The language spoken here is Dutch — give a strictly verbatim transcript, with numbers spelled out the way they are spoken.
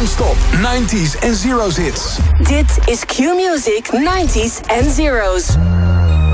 Non-stop nineties en zeros hits. Dit is Q-Music nineties en zeros.